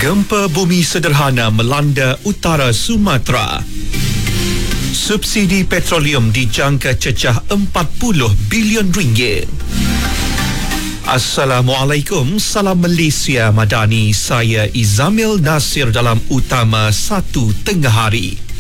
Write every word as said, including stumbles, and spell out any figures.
Gempa bumi sederhana melanda utara Sumatera. Subsidi petroleum dijangka cecah empat puluh bilion ringgit. Assalamualaikum, salam Malaysia Madani. Saya Izamil Nasir dalam Utama satu Tengah Hari.